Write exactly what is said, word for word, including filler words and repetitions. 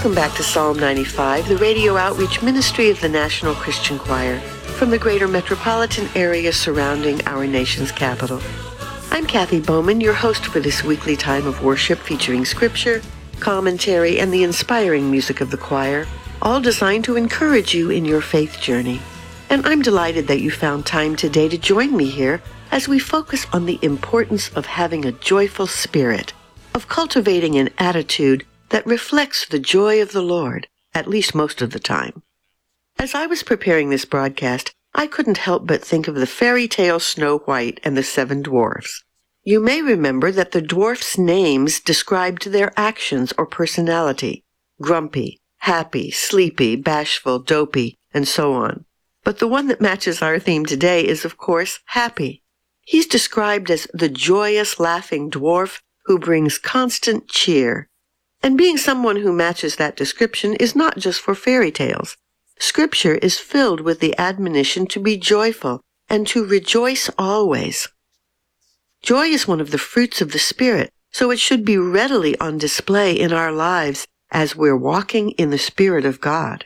Welcome back to Psalm ninety-five, the radio outreach ministry of the National Christian Choir from the greater metropolitan area surrounding our nation's capital. I'm Kathy Bowman, your host for this weekly time of worship featuring scripture, commentary, and the inspiring music of the choir, all designed to encourage you in your faith journey. And I'm delighted that you found time today to join me here as we focus on the importance of having a joyful spirit, of cultivating an attitude that reflects the joy of the Lord, at least most of the time. As I was preparing this broadcast, I couldn't help but think of the fairy tale Snow White and the Seven Dwarfs. You may remember that the dwarfs' names described their actions or personality: grumpy, happy, sleepy, bashful, dopey, and so on. But the one that matches our theme today is, of course, happy. He's described as the joyous, laughing dwarf who brings constant cheer. And being someone who matches that description is not just for fairy tales. Scripture is filled with the admonition to be joyful and to rejoice always. Joy is one of the fruits of the Spirit, so it should be readily on display in our lives as we're walking in the Spirit of God.